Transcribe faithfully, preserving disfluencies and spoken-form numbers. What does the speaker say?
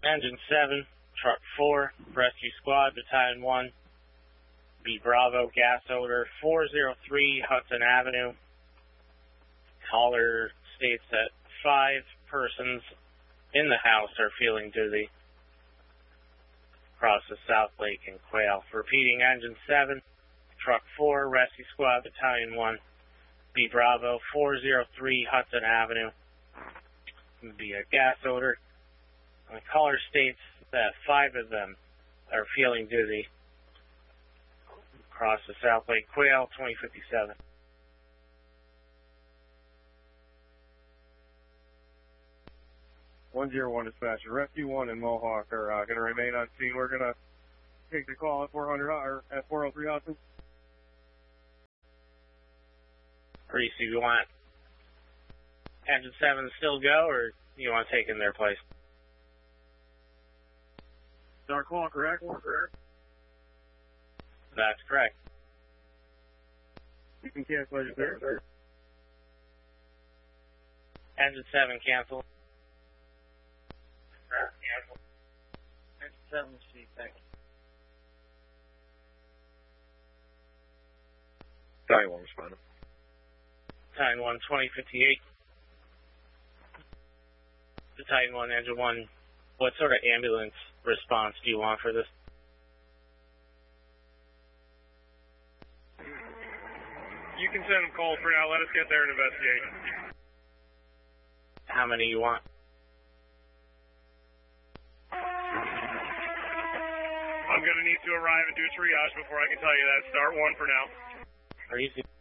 Engine seven, Truck four, Rescue Squad, Battalion one, B Bravo, gas odor, four oh three Hudson Avenue. Caller states that five persons in the house are feeling dizzy across the South Lake and Quail. Repeating, Engine seven, Truck four, Rescue Squad, Battalion one, B Bravo, four oh three Hudson Avenue. It would be a gas odor. And the caller states that five of them are feeling dizzy across the South Lake. Quail, twenty fifty-seven. one oh one dispatcher. Rescue one and Mohawk are uh, going to remain on scene. We're going to take the call at four hundred or at four oh three Hudson. Reese, do you want Engine seven to still go, or do you want to take in their place? Dark Claw, correct? correct? That's correct. You can cancel it, sir. Engine seven, cancel. Cancel. Engine seven, C, thank you. Battalion one responding. Battalion one, twenty fifty-eight. Battalion one, Engine one, what sort of ambulance response do you want for this? You can send them calls for now. Let us get there and investigate. How many you want? I'm going to need to arrive and do a triage before I can tell you that. Start one for now. Are you